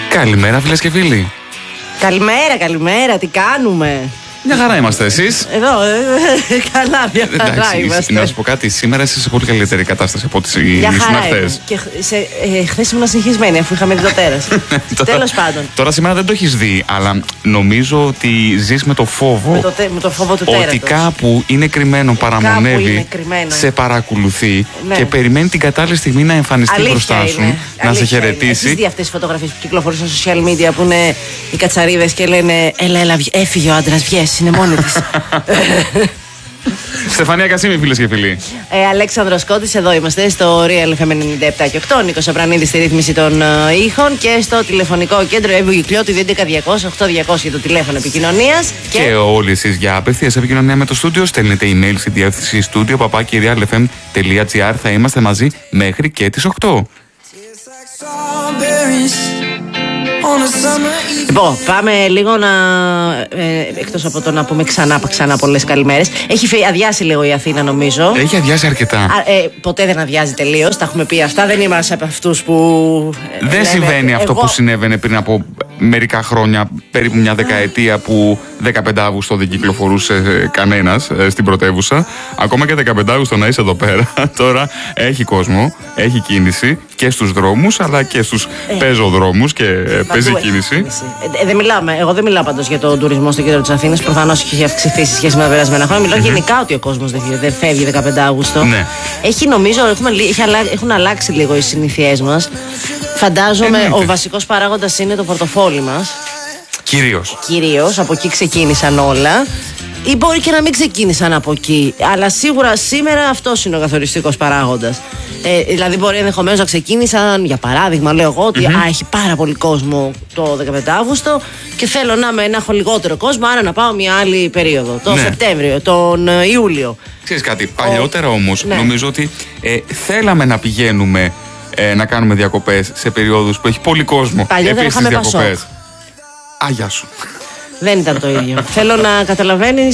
Καλημέρα, φίλες και φίλοι. Καλημέρα, καλημέρα, τι κάνουμε? Μια χαρά είμαστε, εσείς? Εδώ, καλά, μια χαρά είμαστε. Να σου πω κάτι, σήμερα είσαι σε πολύ καλύτερη κατάσταση από ό,τι ήσουν χθες. Και χθες ήμουν συγχυσμένη αφού είχαμε δει το τέρας. Τέλος πάντων. Τώρα σήμερα δεν το έχεις δει, αλλά νομίζω ότι ζεις με το φόβο. Με το φόβο του τέρατος. Ότι κάπου είναι κρυμμένο, παραμονεύει, σε παρακολουθεί και περιμένει την κατάλληλη στιγμή να εμφανιστεί μπροστά σου, να σε χαιρετήσει. Έχεις δει αυτές τις φωτογραφίες που κυκλοφορούν στα social media που είναι οι κατσαρίδες και λένε έλα, έφυγε ο άντρας, βγες. Είναι μόνη της. Στεφανία Κασίμη, φίλες και φίλοι. Αλέξανδρος Κώτης, εδώ είμαστε στο Real FM 97 και 8. Νίκος Σαπρανίδης στη ρύθμιση των ήχων και στο τηλεφωνικό κέντρο Εύου Κυκλιώτη 211-200-8200 για το τηλέφωνο επικοινωνίας. Και όλοι εσείς για απευθείας επικοινωνία με το στούντιο στέλνετε email στη διεύθυνση studio@realfm.gr. Θα είμαστε μαζί μέχρι και τις 8. Λοιπόν, πάμε λίγο να. Εκτός από το να πούμε ξανά πολλές καλημέρες. Έχει αδειάσει λίγο η Αθήνα, νομίζω. Έχει αδειάσει αρκετά. Ποτέ δεν αδειάζει τελείως. Τα έχουμε πει αυτά. Δεν είμαστε από αυτούς που. Δεν συμβαίνει αυτό που συνέβαινε πριν από μερικά χρόνια, περίπου μια δεκαετία, που 15 Αύγουστο δεν κυκλοφορούσε κανένας στην πρωτεύουσα. Ακόμα και 15 Αύγουστο να είσαι εδώ πέρα. Τώρα έχει κόσμο, έχει κίνηση και στους δρόμους αλλά και στους πεζοδρόμους και παίζει κίνηση. Εγώ δεν μιλάω πάντως για τον τουρισμό στο κέντρο της Αθήνας. Προφανώς έχει αυξηθεί σε σχέση με τα περασμένα χρόνια. Μιλάω γενικά ότι ο κόσμος δεν φεύγει 15 Αύγουστο. Ναι. Έχουν αλλάξει λίγο οι συνήθειές μας. Φαντάζομαι ο βασικός παράγοντας είναι το πορτοφόλι μας. Κυρίως, από εκεί ξεκίνησαν όλα. Ή μπορεί και να μην ξεκίνησαν από εκεί. Αλλά σίγουρα σήμερα αυτός είναι ο καθοριστικός παράγοντας. Δηλαδή, μπορεί ενδεχομένως να ξεκίνησαν, για παράδειγμα, λέω εγώ, ότι έχει πάρα πολύ κόσμο το 15 Αύγουστο και θέλω να έχω λιγότερο κόσμο, άρα να πάω μια άλλη περίοδο. Τον Σεπτέμβριο, τον Ιούλιο. Ξέρεις κάτι, παλιότερα όμως, νομίζω ότι θέλαμε να πηγαίνουμε να κάνουμε διακοπές σε περίοδους που έχει πολύ κόσμο. Παλιότερα είχαμε διακοπές. Αγιά σου. Δεν ήταν το ίδιο. Θέλω να καταλαβαίνεις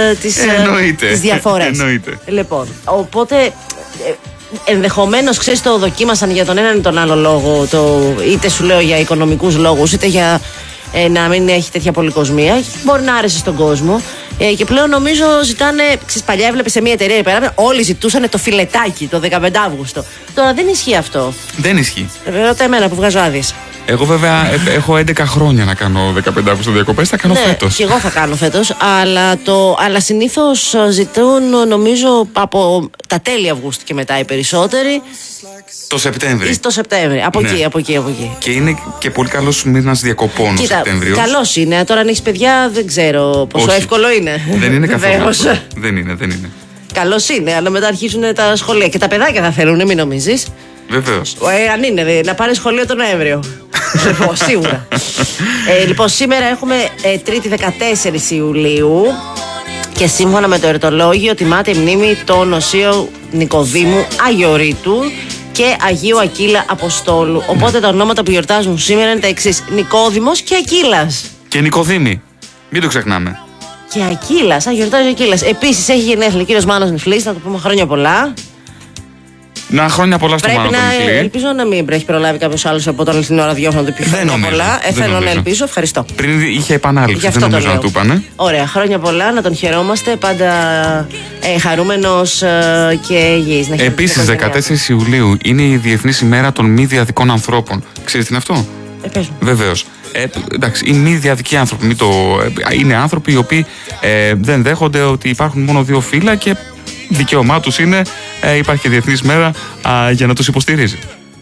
τις διαφορές. Εννοείται. Λοιπόν, οπότε ενδεχομένως, ξέρεις, το δοκίμασαν για τον έναν ή τον άλλο λόγο, είτε σου λέω για οικονομικούς λόγους, είτε για να μην έχει τέτοια πολυκοσμία. Μπορεί να άρεσε στον κόσμο. Και πλέον νομίζω ζητάνε. Ξέρεις, παλιά έβλεπε σε μια εταιρεία εκεί πέρα, όλοι ζητούσαν το φιλετάκι το 15 Αύγουστο. Τώρα δεν ισχύει αυτό. Δεν ισχύει. Ρώτα εμένα που βγάζω άδειες. Εγώ βέβαια έχω 11 χρόνια να κάνω 15 Αύγουστο διακοπές, θα κάνω φέτος. Και εγώ θα κάνω φέτος, αλλά συνήθως ζητούν, νομίζω, από τα τέλη Αυγούστου και μετά οι περισσότεροι. Το Σεπτέμβρη. Το Σεπτέμβρη, από εκεί. Και είναι και πολύ καλός μήνας διακοπών ο Σεπτέμβριος. Καλός είναι, τώρα αν έχεις παιδιά δεν ξέρω πόσο εύκολο είναι. Δεν είναι καθόλου εύκολο. Δεν είναι. Καλός είναι, αλλά μετά αρχίζουν τα σχολεία και τα παιδάκια θα θέλουν, μην νομίζεις. Βεβαίως. Αν είναι, να πάρει σχολείο τον Νοέμβριο. Σίγουρα. Λοιπόν, σήμερα έχουμε Τρίτη 14 Ιουλίου και σύμφωνα με το εορτολόγιο τιμάται η μνήμη των Οσίων Νικοδήμου Αγιορείτου και Αγίου Ακύλα Αποστόλου. Οπότε τα ονόματα που γιορτάζουν σήμερα είναι τα εξής: Νικόδημος και Ακύλας. Και Νικοδήμη. Μην το ξεχνάμε. Και Ακύλας, γιορτάζει ο Ακύλας. Επίσης έχει γενέθλια ο κύριος Μάνος Νιφλής, να του πούμε χρόνια πολλά. Να χρόνια πολλά στο Μάνο τον Νιφλή. Ελπίζω να μην έχει προλάβει κάποιος άλλος από τον Αληθινό ραδιόφωνο να του πει χρόνια πολλά. Θέλω να ελπίζω. Ευχαριστώ. Πριν είχε επανάληψη, δεν νομίζω να του είπανε. Ωραία, χρόνια πολλά, να τον χαιρόμαστε. Πάντα χαρούμενος και υγιής. Επίσης, 14 Ιουλίου είναι η Διεθνής ημέρα των μη διαδικών ανθρώπων. Ξέρεις τι είναι αυτό? Βεβαίως. Εντάξει, οι μη διαδικοί άνθρωποι. Είναι άνθρωποι οι οποίοι δεν δέχονται ότι υπάρχουν μόνο δύο φύλλα και δικαίωμά τους είναι, υπάρχει και διεθνής μέρα για να τους υποστηρίζει.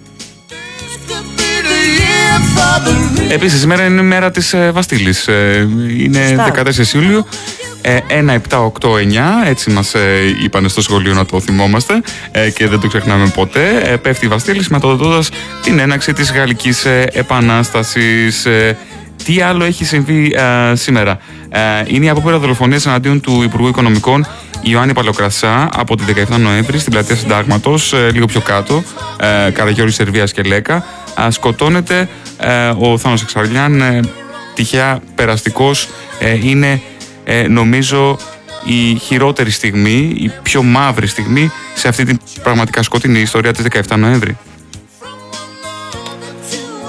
Επίσης, σήμερα είναι η μέρα της Βαστήλης. Είναι 14 Ιουλίου. 1, 7, 8, 9, έτσι μας είπανε στο σχολείο να το θυμόμαστε και δεν το ξεχνάμε ποτέ. Πέφτει η Βαστήλη σηματοδοτώντας την έναρξη της Γαλλικής Επανάστασης. Τι άλλο έχει συμβεί σήμερα? Είναι η απόπειρα δολοφονίας εναντίον του Υπουργού Οικονομικών Ιωάννη Παλαιοκρασά από την 17 Νοέμβρη στην πλατεία Συντάγματος, λίγο πιο κάτω, Καραγιώρης, Σερβίας και Λέκα. Σκοτώνεται ο Θάνος Εξαριάν, τυχαία περαστικός. Είναι νομίζω η χειρότερη στιγμή, η πιο μαύρη στιγμή σε αυτή την πραγματικά σκοτεινή ιστορία της 17 Νοέμβρη.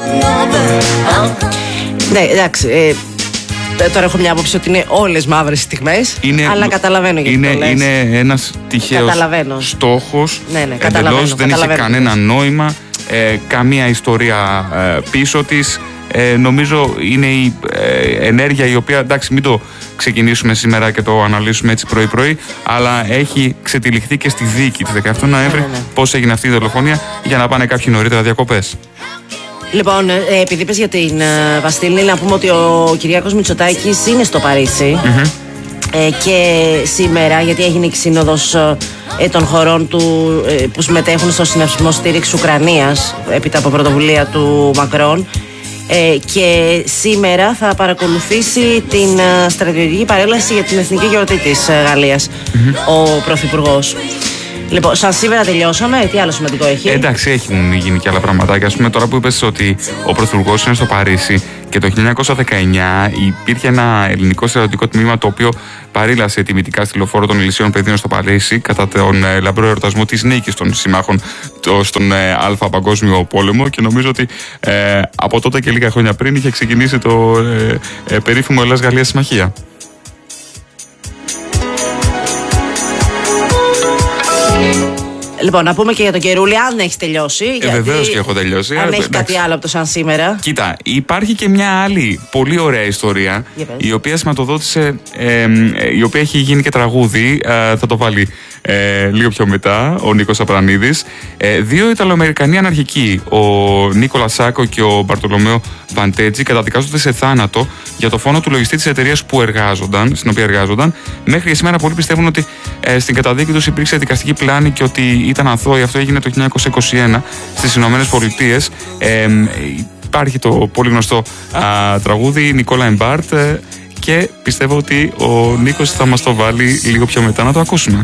Ναι, εντάξει. Τώρα έχω μια άποψη ότι είναι όλες μαύρες στιγμές, αλλά καταλαβαίνω γιατί το λες. Είναι ένας τυχαίος στόχος, εντελώς δεν είχε κανένα νόημα, καμία ιστορία πίσω της. Νομίζω είναι η ενέργεια η οποία, εντάξει, μην το ξεκινήσουμε σήμερα και το αναλύσουμε έτσι πρωί-πρωί, αλλά έχει ξετυλιχθεί και στη δίκη της 17 Νοέμβρη πώς έγινε αυτή η δολοφονία, για να πάνε κάποιοι νωρίτερα διακοπές. Λοιπόν, επειδή είπες για την Βαστίλη, να πούμε ότι ο Κυριάκος Μητσοτάκης είναι στο Παρίσι και σήμερα, γιατί έγινε η σύνοδος των χωρών που συμμετέχουν στο συναυσμό στήριξη Ουκρανίας έπειτα από πρωτοβουλία του Μακρόν, και σήμερα θα παρακολουθήσει την στρατιωτική παρέλαση για την εθνική γιορτή της Γαλλίας ο Πρωθυπουργός. Λοιπόν, σαν σήμερα τελειώσαμε, τι άλλο σημαντικό έχει? Εντάξει, έχουν γίνει και άλλα πραγματάκια. Ας πούμε, τώρα που είπες ότι ο Πρωθυπουργός είναι στο Παρίσι και το 1919 υπήρχε ένα ελληνικό στρατιωτικό τμήμα το οποίο παρήλασε τιμητικά στη λεωφόρο των Ηλυσίων Παιδίων στο Παρίσι κατά τον λαμπρό εορτασμό της νίκης των συμμάχων στον Α Παγκόσμιο Πόλεμο, και νομίζω ότι από τότε και λίγα χρόνια πριν είχε ξεκινήσει το περίφημο Ελλάς-Γαλλία συμμαχία. Λοιπόν, να πούμε και για τον Κερούλη, αν έχει τελειώσει. Βεβαίως και έχω τελειώσει. Αν έχει κάτι άλλο από το σαν σήμερα. Κοίτα, υπάρχει και μια άλλη πολύ ωραία ιστορία, η οποία σηματοδότησε, η οποία έχει γίνει και τραγούδι. Θα το βάλει λίγο πιο μετά ο Νίκος Απρανίδης. Δύο Ιταλοαμερικανοί αναρχικοί, ο Νίκολα Σάκο και ο Μπαρτολομέο Βαντέτζι, καταδικάζονται σε θάνατο για το φόνο του λογιστή της εταιρείας στην οποία εργάζονταν. Μέχρι σήμερα πολλοί πιστεύουν ότι στην καταδίκη τους υπήρξε δικαστική πλάνη και ότι ήταν αθώοι. Αυτό έγινε το 1921 στις Ηνωμένες Πολιτείες. Υπάρχει το πολύ γνωστό τραγούδι Νικόλα Εμπάρτ, και πιστεύω ότι ο Νίκος θα μας το βάλει λίγο πιο μετά να το ακούσουμε.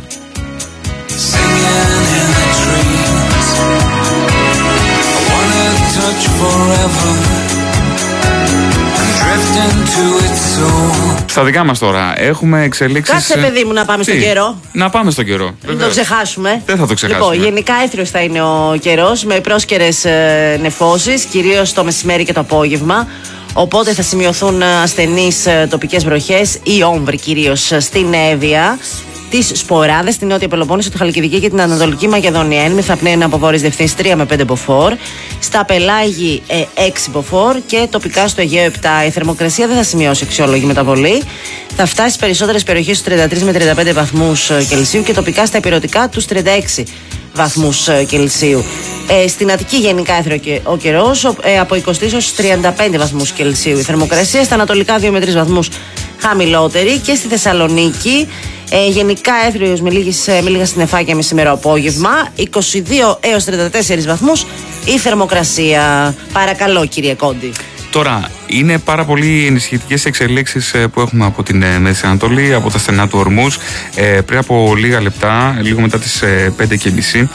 Στα δικά μας τώρα έχουμε εξελίξεις. Κάτσε, παιδί μου, να πάμε στον καιρό. Να πάμε στον καιρό. Δεν το ξεχάσουμε. Δεν θα το ξεχάσουμε. Λοιπόν, γενικά έθριος θα είναι ο καιρός, με πρόσκαιρες νεφώσεις, κυρίως το μεσημέρι και το απόγευμα. Οπότε θα σημειωθούν ασθενείς τοπικές βροχές ή όμβροι, κυρίως στην Εύβοια, τις Σποράδες, στην Νότια Πελοπόννησο, τη Χαλκιδική και την Ανατολική Μακεδονία. Ένμη θα πνέουν από βόρειες διευθύνσεις 3 με 5 μποφόρ. Στα Πελάγη 6 μποφόρ και τοπικά στο Αιγαίο 7. Η θερμοκρασία δεν θα σημειώσει αξιόλογη μεταβολή. Θα φτάσει στις περισσότερες περιοχές στους 33 με 35 βαθμούς Κελσίου και τοπικά στα ηπειρωτικά τους 36 βαθμούς Κελσίου. Στην Αττική γενικά έθριο ο καιρός, από 23 έως 35 βαθμούς Κελσίου. Η θερμοκρασία στα ανατολικά 2 με 3 βαθμούς χαμηλότερη, και στη Θεσσαλονίκη γενικά έθριος με λίγα συννεφάκια μεσημερό απόγευμα, 22 έως 34 βαθμούς η θερμοκρασία. Παρακαλώ, κύριε Κόντι. Τώρα, είναι πάρα πολύ ενισχυτικές εξελίξεις που έχουμε από την Μέση Ανατολή, από τα στενά του Ορμούς. Πριν από λίγα λεπτά, λίγο μετά τις 5:30,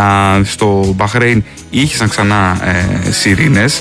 στο Μπαχρέιν ήχησαν ξανά σιρήνες.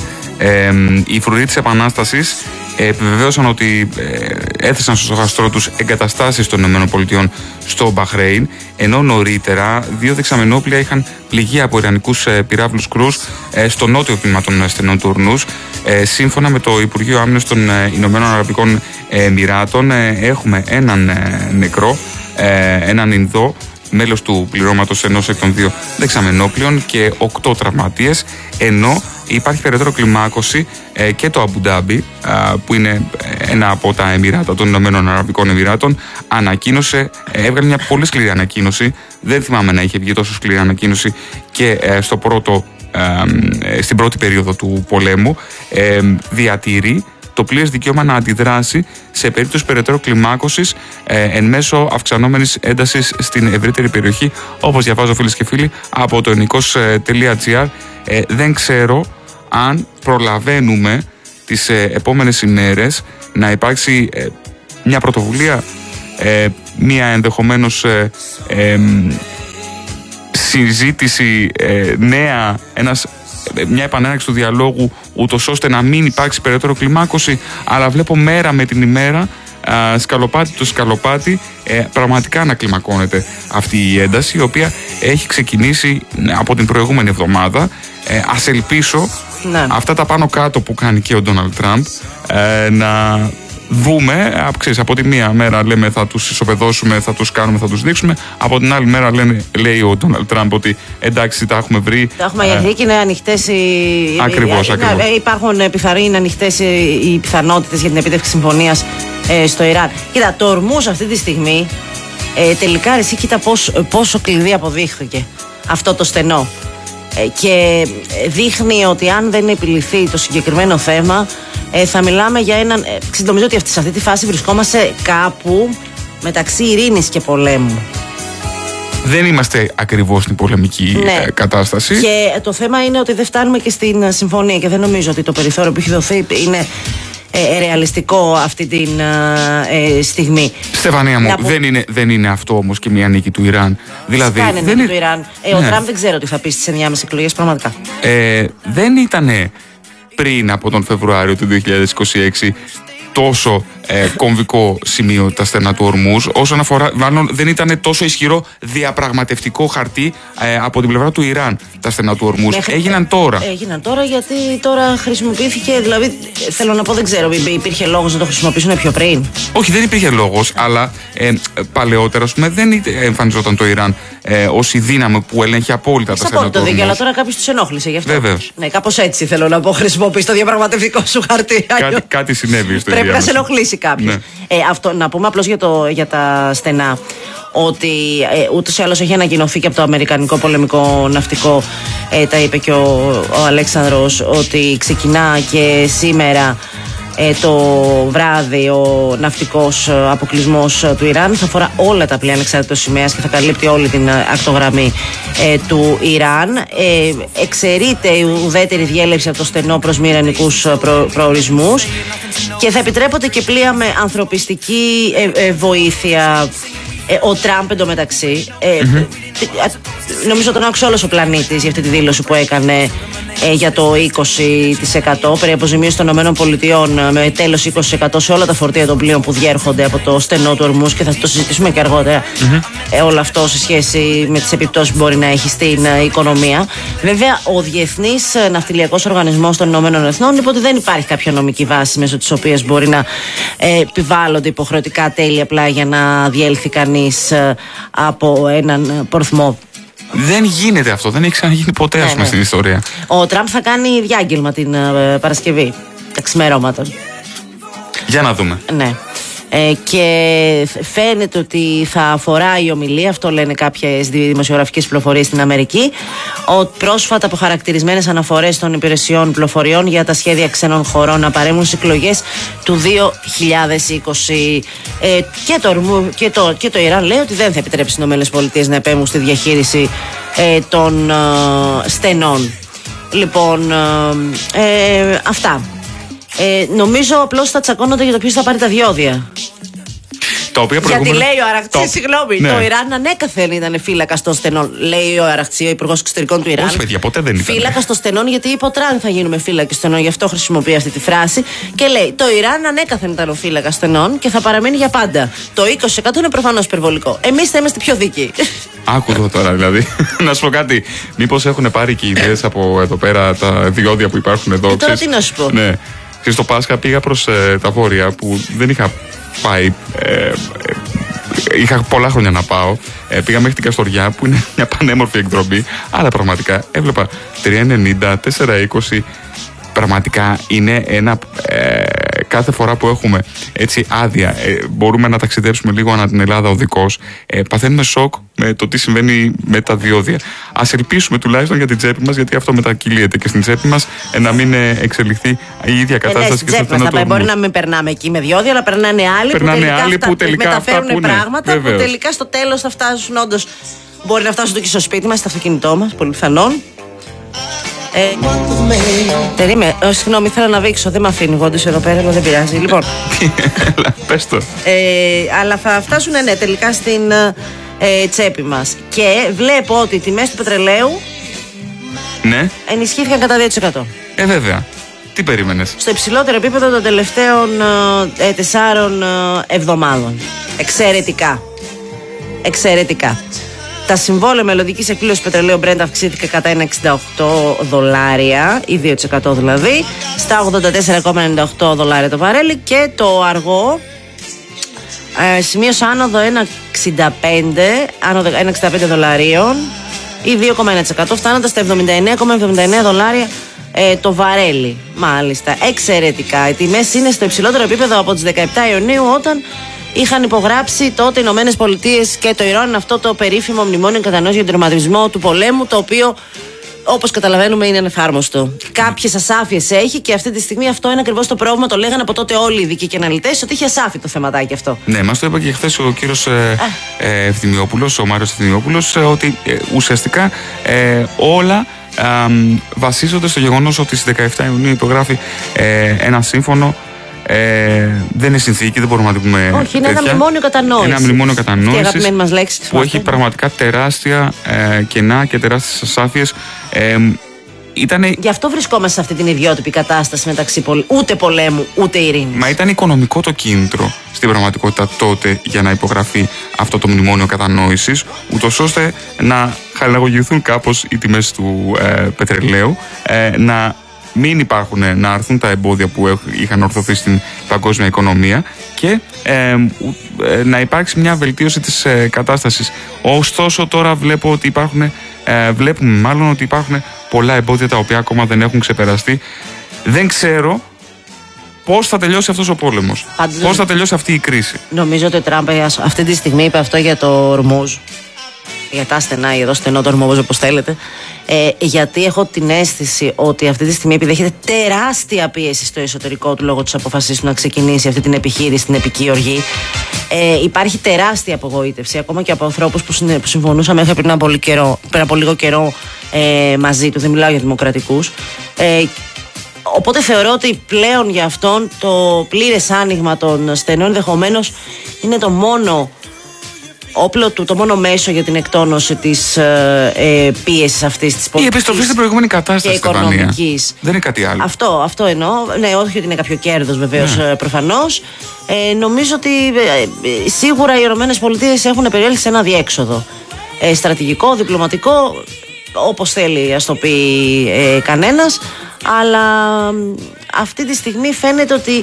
Οι φρουροί της Επανάστασης επιβεβαίωσαν ότι έθεσαν στο στόχαστρό τους εγκαταστάσεις των ΗΠΑ στο Μπαχρέιν, ενώ νωρίτερα 2 δεξαμενόπλια είχαν πληγεί από ιρανικούς πυράβλους κρούς στο νότιο τμήμα των στενών του Ορνούς. Σύμφωνα με το Υπουργείο Άμυνας των Ηνωμένων Αραβικών Εμιράτων, έχουμε έναν νεκρό, έναν Ινδό, μέλος του πληρώματος ενός εκ των 2 δεξαμενόπλων, και 8 τραυματίες, ενώ υπάρχει περαιτέρω κλιμάκωση και το Αμπουντάμπι, που είναι ένα από τα Εμιράτα των Ηνωμένων Αραβικών Εμιράτων, έβγαλε μια πολύ σκληρή ανακοίνωση. Δεν θυμάμαι να είχε βγει τόσο σκληρή ανακοίνωση και στην πρώτη περίοδο του πολέμου. Διατηρεί το πλήρες δικαίωμα να αντιδράσει σε περίπτωση περαιτέρω κλιμάκωσης εν μέσω αυξανόμενης έντασης στην ευρύτερη περιοχή, όπως διαβάζω, φίλες και φίλοι, από το ενικός.gr. Δεν ξέρω αν προλαβαίνουμε τις επόμενες ημέρες να υπάρξει μια πρωτοβουλία, μια ενδεχομένως συζήτηση νέα, μια επανέναρξη του διαλόγου, ούτως ώστε να μην υπάρξει περαιτέρω κλιμάκωση. Αλλά βλέπω μέρα με την ημέρα, σκαλοπάτι το σκαλοπάτι, πραγματικά να κλιμακώνεται αυτή η ένταση, η οποία έχει ξεκινήσει από την προηγούμενη εβδομάδα. Ας ελπίσω αυτά τα πάνω κάτω που κάνει και ο Ντόναλντ Τραμπ να δούμε, από τη μία μέρα λέμε θα τους ισοπεδώσουμε, θα τους κάνουμε, θα τους δείξουμε, από την άλλη μέρα λέει ο Ντόναλντ Τραμπ ότι εντάξει τα έχουμε βρει. Τα έχουμε αγιαθεί και είναι ανοιχτές ακριβώς. Υπάρχουν είναι ανοιχτές οι πιθανότητες για την επίτευξη συμφωνίας στο Ιράν. Κοίτα, το Ορμούζ αυτή τη στιγμή τελικά εσύ κοίτα πόσο κλειδί αποδείχθηκε αυτό το στενό. Και δείχνει ότι αν δεν επιληθεί το συγκεκριμένο θέμα θα μιλάμε για έναν. Νομίζω ότι σε αυτή τη φάση βρισκόμαστε κάπου μεταξύ ειρήνης και πολέμου. Δεν είμαστε ακριβώς στην πολεμική κατάσταση. Και το θέμα είναι ότι δεν φτάνουμε και στην συμφωνία και δεν νομίζω ότι το περιθώριο που έχει δοθεί είναι ρεαλιστικό αυτή τη στιγμή. Στεφανία μου, δεν είναι αυτό όμως και μια νίκη του Ιράν. Δηλαδή, δεν είναι νίκη του Ιράν. Ο Τραμπ δεν ξέρω τι θα πει στις ενδιάμεσες εκλογές, πραγματικά. Δεν ήταν πριν από τον Φεβρουάριο του 2026 τόσο κομβικό σημείο τα στενά του Ορμούζ, όσον αφορά, μάλλον δεν ήταν τόσο ισχυρό διαπραγματευτικό χαρτί από την πλευρά του Ιράν τα στενά του Ορμούζ. Έγιναν τώρα. Έγιναν τώρα γιατί τώρα χρησιμοποιήθηκε, δηλαδή θέλω να πω, δεν ξέρω, υπήρχε λόγος να το χρησιμοποιήσουν πιο πριν. Όχι, δεν υπήρχε λόγος, αλλά παλαιότερα δεν εμφανιζόταν το Ιράν ως η δύναμη που ελέγχει απόλυτα τα στενά του Ορμούζ. Δίκαιο, αλλά τώρα κάποιος τους ενόχλησε γι' αυτό. Βεβαίως. Ναι, κάπως έτσι θέλω να πω, χρησιμοποιείς το διαπραγματευτικό σου χαρτί. Κάτι συνέβη στο πρέπει να σε ενοχλήσει κάποιος. Ναι. Αυτό, να πούμε απλώς για τα στενά, ότι ούτως ή άλλως έχει ανακοινωθεί και από το Αμερικανικό Πολεμικό Ναυτικό, τα είπε και ο Αλέξανδρος, ότι ξεκινά και σήμερα το βράδυ ο ναυτικός αποκλεισμός του Ιράν. Θα αφορά όλα τα πλοία ανεξάρτητος σημαίας και θα καλύπτει όλη την ακτογραμμή του Ιράν. Εξαιρείται η ουδέτερη διέλευση από το στενό προς μη ιρανικούς προορισμούς και θα επιτρέπονται και πλοία με ανθρωπιστική βοήθεια. Ο Τραμπ εντωμεταξύ νομίζω τον άκουσε όλος ο πλανήτης για αυτή τη δήλωση που έκανε για το 20% περί αποζημίωση των ΗΠΑ με τέλος 20% σε όλα τα φορτία των πλοίων που διέρχονται από το στενό του Ορμούζ, και θα το συζητήσουμε και αργότερα όλο αυτό σε σχέση με τις επιπτώσεις που μπορεί να έχει στην οικονομία. Βέβαια, ο Διεθνής Ναυτιλιακός Οργανισμός των Ηνωμένων Εθνών είπε ότι δεν υπάρχει κάποια νομική βάση μέσω της οποίας μπορεί να επιβάλλονται υποχρεωτικά τέλη απλά για να διέλθει κανείς από έναν πορθμό. Δεν γίνεται αυτό, δεν έχει ξαναγίνει ποτέ στην ιστορία. Ο Τραμπ θα κάνει διάγγελμα την Παρασκευή, τα ξημερώματα. Για να δούμε. Ναι. Και φαίνεται ότι θα αφορά η ομιλία, αυτό λένε κάποιες δημοσιογραφικές πληροφορίες στην Αμερική, ότι πρόσφατα αποχαρακτηρισμένες αναφορές των υπηρεσιών πληροφοριών για τα σχέδια ξένων χωρών να παρέμβουν στις εκλογές του 2020. Και το Ιράν λέει ότι δεν θα επιτρέψει στις ΗΠΑ να επέμβουν στη διαχείριση των στενών. Λοιπόν, αυτά. Νομίζω απλώς θα τσακώνονται για το ποιος θα πάρει τα διόδια. Γιατί λέει ο Αραχτσί, συγγνώμη, το Ιράν ανέκαθεν ήταν φύλακας των στενών. Λέει ο Αραχτσί, ο υπουργός εξωτερικών του Ιράν. Όχι, παιδιά, ποτέ δεν ήταν. Φύλακας των στενών, γιατί είπε ο Τραμπ θα γίνουμε φύλακες στενών, γι' αυτό χρησιμοποιεί αυτή τη φράση. Και λέει, το Ιράν ανέκαθεν ήταν ο φύλακας στενών και θα παραμείνει για πάντα. Το 20% είναι προφανώς υπερβολικό. Εμείς θα είμαστε πιο δίκαιοι. Άκου εδώ τώρα, δηλαδή. Να σου πω κάτι. Μήπως έχουν πάρει και ιδέες από εδώ πέρα τα διόδια που υπάρχουν εδώ. Τώρα τι να σου πω. Ναι. Και στο Πάσχα πήγα προς τα βόρεια που δεν είχα πάει. Είχα πολλά χρόνια να πάω. Πήγα μέχρι την Καστοριά που είναι μια πανέμορφη εκδρομή. Αλλά πραγματικά έβλεπα 3,90, 4,20. Πραγματικά είναι ένα. Κάθε φορά που έχουμε έτσι άδεια, μπορούμε να ταξιδέψουμε λίγο ανά την Ελλάδα οδικός, παθαίνουμε σοκ με το τι συμβαίνει με τα διόδια. Ας ελπίσουμε τουλάχιστον για την τσέπη μας, γιατί αυτό μετακυλίεται και στην τσέπη μας, να μην εξελιχθεί η ίδια κατάσταση και στο στενό. Μπορεί να μην περνάμε εκεί με διόδια, αλλά περνάνε άλλοι που τελικά μεταφέρουν πράγματα που τελικά στο τέλος θα φτάσουν όντως. Μπορεί να φτάσουν και στο σπίτι μας, στο αυτοκίνητό μας, πολύ πιθανόν. Περίμενε, συγγνώμη, ήθελα να βήξω. Δεν με αφήνει γόντως εδώ πέρα, αλλά δεν πειράζει. Λοιπόν. Πες το. Αλλά θα φτάσουν, ναι, τελικά στην τσέπη μας. Και βλέπω ότι οι τιμές του πετρελαίου ενισχύθηκαν κατά 2%. Βέβαια. Τι περίμενες? Στο υψηλότερο επίπεδο των τελευταίων 4 εβδομάδων. Εξαιρετικά. Τα συμβόλαια μελλοντικής εκπλήρωσης πετρελαίου Brent αυξήθηκε κατά $1,68 ή 2% δηλαδή, στα $84,98 το βαρέλι, και το αργό σημείωσε άνοδο $1,65 ή 2,1%, φτάνοντας στα $79,79 το βαρέλι. Μάλιστα, εξαιρετικά. Οι τιμές είναι στο υψηλότερο επίπεδο από τις 17 Ιουνίου, όταν είχαν υπογράψει τότε οι Ηνωμένες Πολιτείες και το Ιράν αυτό το περίφημο μνημόνιο κατανόησης για τον τερματισμό του πολέμου, το οποίο, όπως καταλαβαίνουμε, είναι ανεφάρμοστο. Κάποιες ασάφειες έχει, και αυτή τη στιγμή αυτό είναι ακριβώς το πρόβλημα. Το λέγανε από τότε όλοι οι ειδικοί και αναλυτές, ότι είχε ασάφη το θεματάκι αυτό. Ναι, μας το είπε και χθες ο κύριος Ευθυμιόπουλος, ο Μάριος Ευθυμιόπουλος, ότι ουσιαστικά όλα βασίζονται στο γεγονός ότι στις 17 Ιουνίου υπογράφει ένα σύμφωνο. Δεν είναι συνθήκη, δεν μπορούμε να το πούμε. Όχι, είναι τέτοια. Ένα μνημόνιο κατανόησης. Ένα μνημόνιο κατανόησης που έχει πραγματικά τεράστια κενά και τεράστιες ασάφειες. Γι' αυτό βρισκόμαστε σε αυτή την ιδιότυπη κατάσταση μεταξύ ούτε πολέμου ούτε ειρήνης. Μα ήταν οικονομικό το κίνητρο στην πραγματικότητα τότε για να υπογραφεί αυτό το μνημόνιο κατανόησης, ούτως ώστε να χαλαγωγηθούν κάπως οι τιμές του πετρελαίου, να μην υπάρχουν, να αρθούν τα εμπόδια που είχαν ορθωθεί στην παγκόσμια οικονομία και να υπάρξει μια βελτίωση της κατάστασης. Ωστόσο τώρα βλέπουμε μάλλον ότι υπάρχουν πολλά εμπόδια τα οποία ακόμα δεν έχουν ξεπεραστεί. Δεν ξέρω πώς θα τελειώσει αυτός ο πόλεμος, πώς θα τελειώσει αυτή η κρίση. Νομίζω ότι ο Τραμπ αυτή τη στιγμή είπε αυτό για το Ορμούζ, για τα στενά ή εδώ στενό το Ορμούζ, όπως θέλετε, γιατί έχω την αίσθηση ότι αυτή τη στιγμή επιδέχεται τεράστια πίεση στο εσωτερικό του λόγω της αποφασής του να ξεκινήσει αυτή την επιχείρηση, την επική οργή. Υπάρχει τεράστια απογοήτευση ακόμα και από ανθρώπους που συμφωνούσαν μέχρι πριν από λίγο καιρό μαζί του. Δεν μιλάω για δημοκρατικούς. Οπότε θεωρώ ότι πλέον για αυτόν το πλήρες άνοιγμα των στενών ενδεχομένως είναι το μόνο όπλο του, το μόνο μέσο για την εκτόνωση της πίεσης αυτής της πολιτικής. Η επιστροφή στην προηγούμενη κατάσταση και οικονομικής. Δεν είναι κάτι άλλο. Αυτό εννοώ. Ναι, όχι ότι είναι κάποιο κέρδος βεβαίως, προφανώς. Νομίζω ότι σίγουρα οι Ηνωμένες Πολιτείες έχουν περιέλθει σε ένα διέξοδο. Στρατηγικό, διπλωματικό, όπως θέλει ας το πει κανένας. Αλλά αυτή τη στιγμή φαίνεται ότι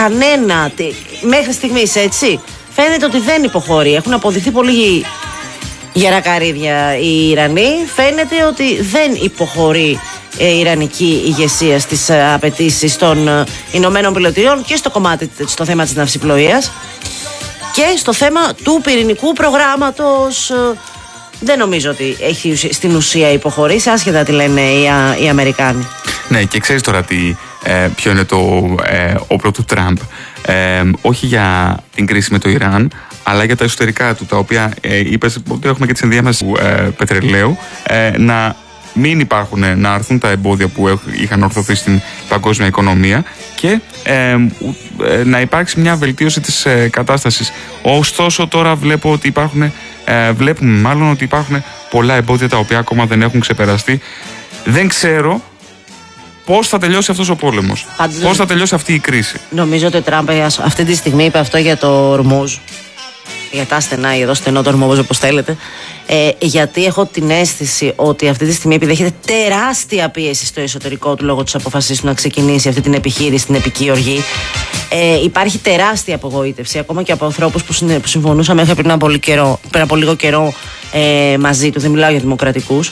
μέχρι στιγμής, έτσι, φαίνεται ότι δεν υποχωρεί. Έχουν αποδειχθεί πολύ γερά καρύδια οι Ιρανοί. Φαίνεται ότι δεν υποχωρεί η Ιρανική ηγεσία στις απαιτήσεις των Ηνωμένων Πολιτειών και στο θέμα της ναυσιπλοείας και στο θέμα του πυρηνικού προγράμματος. Δεν νομίζω ότι έχει στην ουσία υποχωρήσει, άσχετα τι λένε οι Αμερικάνοι. Ναι, και ξέρεις τώρα ποιο είναι το όπλο του Τραμπ. Όχι για την κρίση με το Ιράν, αλλά για τα εσωτερικά του, τα οποία είπες ότι έχουμε και τις ενδιάμεσες του πετρελαίου, να μην υπάρχουν, να αρθούν τα εμπόδια που είχαν ορθωθεί στην παγκόσμια οικονομία και να υπάρξει μια βελτίωση της κατάστασης. Ωστόσο τώρα βλέπουμε μάλλον ότι υπάρχουν πολλά εμπόδια τα οποία ακόμα δεν έχουν ξεπεραστεί. Δεν ξέρω πώς θα τελειώσει αυτός ο πόλεμος, πώς θα τελειώσει αυτή η κρίση. Νομίζω ότι ο Τραμπ αυτή τη στιγμή είπε αυτό για το Ορμούζ, για τα στενά ή εδώ στενό το Ορμούζ, όπως θέλετε, γιατί έχω την αίσθηση ότι αυτή τη στιγμή επιδέχεται τεράστια πίεση στο εσωτερικό του λόγω της αποφασής του να ξεκινήσει αυτή την επιχείρηση, την επική οργή. Υπάρχει τεράστια απογοήτευση ακόμα και από ανθρώπους που συμφωνούσαν μέχρι πριν από λίγο καιρό μαζί του. Δεν μιλάω για δημοκρατικούς.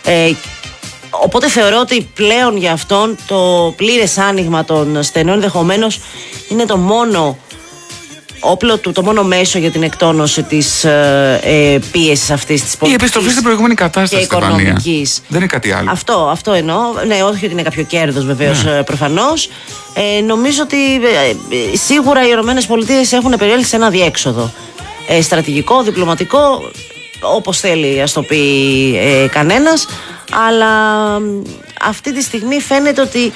Οπότε θεωρώ ότι πλέον για αυτόν το πλήρες άνοιγμα των στενών ενδεχομένως είναι το μόνο όπλο του, το μόνο μέσο για την εκτόνωση της πίεσης αυτής της πολιτικής. Η επιστροφή στην proηγούμενη κατάσταση και οικονομικής. Δεν είναι κάτι άλλο. Αυτό εννοώ. Ναι, όχι ότι είναι κάποιο κέρδος βεβαίως, προφανώς. Νομίζω ότι σίγουρα οι Ηνωμένες Πολιτείες έχουν περιέλθει σε ένα διέξοδο. Στρατηγικό, διπλωματικό, όπως θέλει ας το πει κανένας. Αλλά αυτή τη στιγμή φαίνεται ότι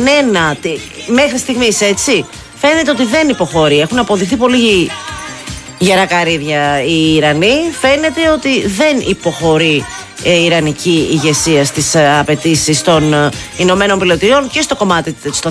μέχρι στιγμής, έτσι, φαίνεται ότι δεν υποχωρεί. Έχουν αποδειχθεί πολύ γερά καρύδια οι Ιρανοί. Φαίνεται ότι δεν υποχωρεί η Ιρανική ηγεσία στις απαιτήσεις των Ηνωμένων Πολιτειών και στο